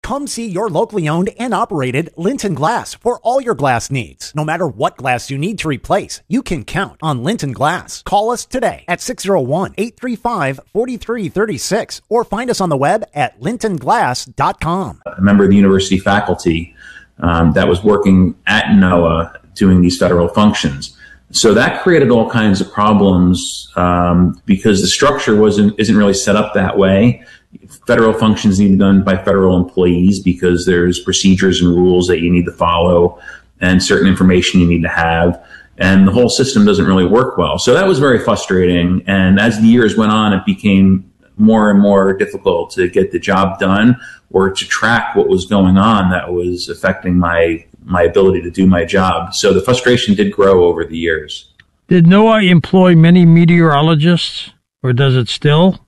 Come see your locally owned and operated Linton Glass for all your glass needs. No matter what glass you need to replace, you can count on Linton Glass. Call us today at 601-835-4336 or find us on the web at lintonglass.com. A member of the university faculty that was working at NOAA doing these federal functions. So that created all kinds of problems because the structure isn't really set up that way. Federal functions need to be done by federal employees because there's procedures and rules that you need to follow and certain information you need to have. And the whole system doesn't really work well. So that was very frustrating. And as the years went on, it became more and more difficult to get the job done or to track what was going on that was affecting my ability to do my job. So the frustration did grow over the years. Did NOAA employ many meteorologists, or does it still?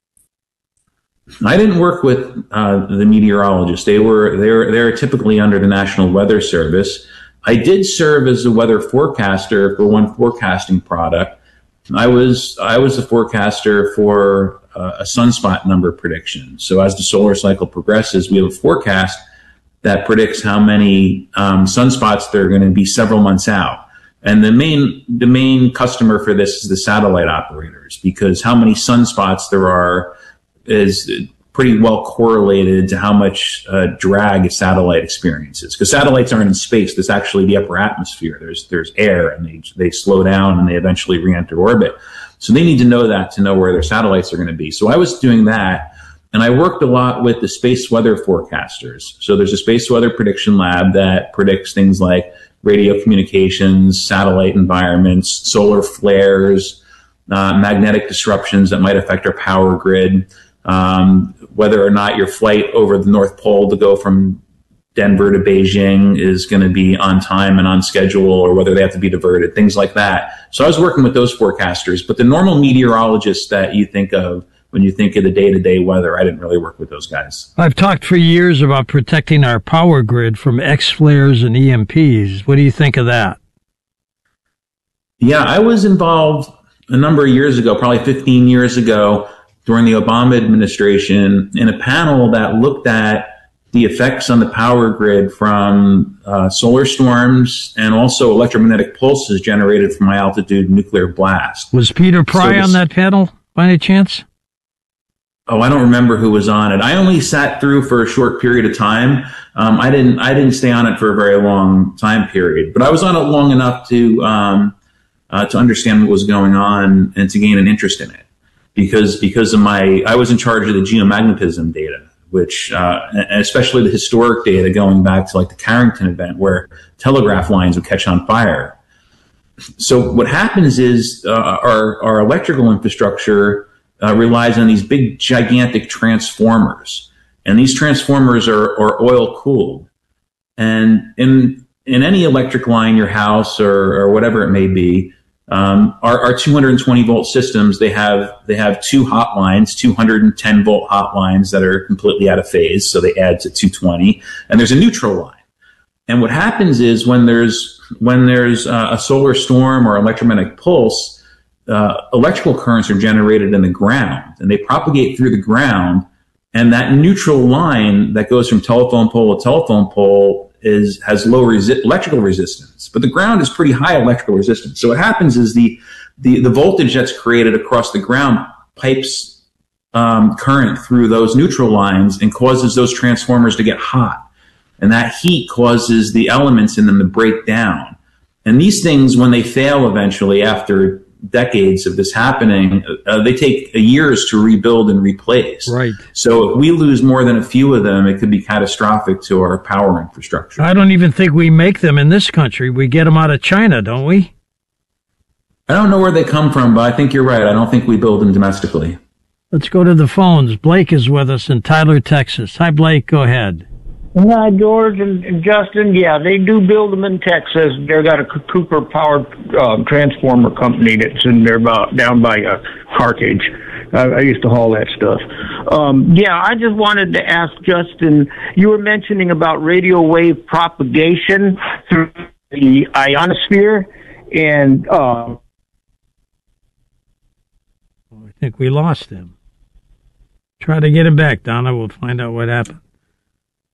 I didn't work with the meteorologists. They're typically under the National Weather Service. I did serve as a weather forecaster for one forecasting product. I was the forecaster for a sunspot number prediction. So as the solar cycle progresses, we have a forecast that predicts how many sunspots there are going to be several months out. And the main customer for this is the satellite operators, because how many sunspots there are is pretty well correlated to how much drag a satellite experiences. Because satellites aren't in space; there's actually the upper atmosphere. There's air, and they slow down and they eventually re-enter orbit. So they need to know that to know where their satellites are going to be. So I was doing that, and I worked a lot with the space weather forecasters. So there's a space weather prediction lab that predicts things like radio communications, satellite environments, solar flares, magnetic disruptions that might affect our power grid. Whether or not your flight over the North Pole to go from Denver to Beijing is going to be on time and on schedule, or whether they have to be diverted, things like that. So I was working with those forecasters, but the normal meteorologists that you think of when you think of the day-to-day weather, I didn't really work with those guys. I've talked for years about protecting our power grid from X-flares and EMPs. What do you think of that? Yeah, I was involved a number of years ago, probably 15 years ago, during the Obama administration, in a panel that looked at the effects on the power grid from solar storms and also electromagnetic pulses generated from high altitude nuclear blast. Was Peter Pry on that panel by any chance? Oh, I don't remember who was on it. I only sat through for a short period of time. I didn't stay on it for a very long time period, but I was on it long enough to understand what was going on and to gain an interest in it. Because I was in charge of the geomagnetism data, which, and especially the historic data going back to like the Carrington event where telegraph lines would catch on fire. So what happens is, our electrical infrastructure, relies on these big, gigantic transformers. And these transformers are oil cooled. And in any electric line, your house or whatever it may be, our 220 volt systems, they have two hotlines, 210 volt hotlines that are completely out of phase. So they add to 220, and there's a neutral line. And what happens is when there's a solar storm or electromagnetic pulse, electrical currents are generated in the ground, and they propagate through the ground. And that neutral line that goes from telephone pole to telephone pole has low electrical resistance, but the ground is pretty high electrical resistance. So what happens is the voltage that's created across the ground pipes current through those neutral lines and causes those transformers to get hot. And that heat causes the elements in them to break down. And these things, when they fail eventually after decades of this happening, they take years to rebuild and replace. Right. So if we lose more than a few of them, it could be catastrophic to our power infrastructure. I don't even think we make them in this country. We get them out of China, don't we? I don't know where they come from, but I think you're right. I don't think we build them domestically. Let's go to the phones. Blake is with us in Tyler, Texas. Hi, Blake. Go ahead. Hi, George and Justin. Yeah, they do build them in Texas. They've got a Cooper Power transformer company that's in there down by Carthage. I used to haul that stuff. Yeah, I just wanted to ask Justin, you were mentioning about radio wave propagation through the ionosphere, and I think we lost him. Try to get him back, Donna. We'll find out what happened.